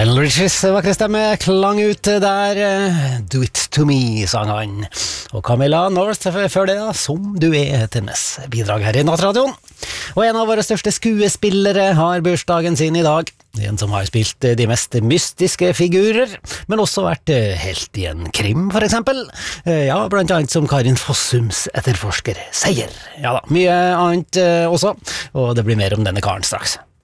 Lionel Richies vakre stemme klang ut der. Do it to me, sang han. Og Camilla North før det da, som du er hennes bidrag her i Nattradioen. Og en av våre største skuespillere har bursdagen sin i dag. En som har spilt de mest mystiske figurer, men også vært helt i en krim, for eksempel. Ja, blant annet som Karin Fossums etterforsker Seier. Ja da, mye annet også, og det blir mer om denne karen straks.